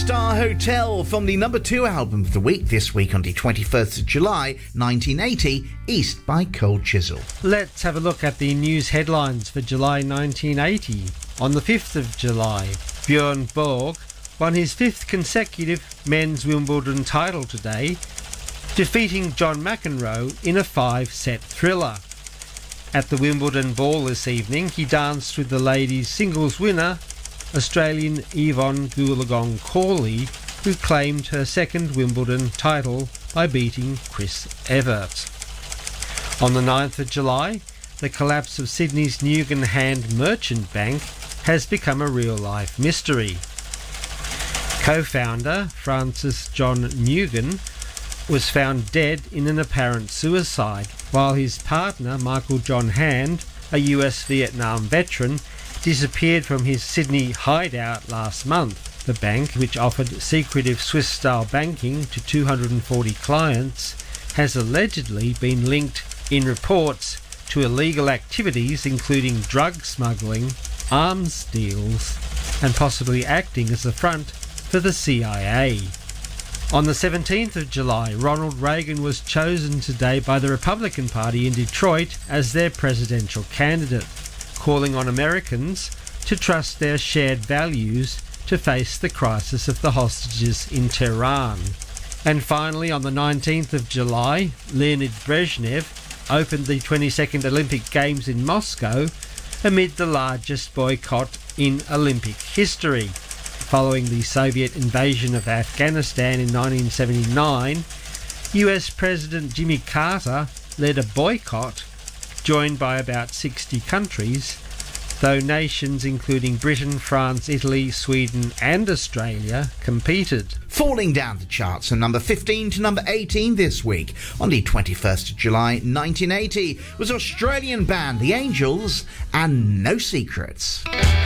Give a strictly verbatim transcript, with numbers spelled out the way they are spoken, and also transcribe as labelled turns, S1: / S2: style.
S1: Star Hotel from the number two album of the week this week on the twenty-first of July nineteen eighty, East by Cold Chisel.
S2: Let's have a look at the news headlines for July nineteen eighty. On the fifth of July, Björn Borg won his fifth consecutive men's Wimbledon title today, defeating John McEnroe in a five-set thriller. At the Wimbledon ball this evening, he danced with the ladies' singles winner, Australian Yvonne Goolagong-Cawley, who claimed her second Wimbledon title by beating Chris Evert. On the ninth of July, the collapse of Sydney's Newgan Hand Merchant Bank has become a real-life mystery. Co-founder Francis John Newgan was found dead in an apparent suicide, while his partner Michael John Hand, a U S Vietnam veteran, disappeared from his Sydney hideout last month. The bank, which offered secretive Swiss-style banking to two hundred forty clients, has allegedly been linked in reports to illegal activities including drug smuggling, arms deals, and possibly acting as a front for the C I A. On the seventeenth of July, Ronald Reagan was chosen today by the Republican Party in Detroit as their presidential candidate, calling on Americans to trust their shared values to face the crisis of the hostages in Tehran. And finally, on the nineteenth of July, Leonid Brezhnev opened the twenty-second Olympic Games in Moscow amid the largest boycott in Olympic history. Following the Soviet invasion of Afghanistan in nineteen seventy-nine, U S President Jimmy Carter led a boycott, joined by about sixty countries, though nations including Britain, France, Italy, Sweden and Australia competed.
S1: Falling down the charts from number fifteen to number eighteen this week on the twenty-first of July nineteen eighty was Australian band The Angels and No Secrets.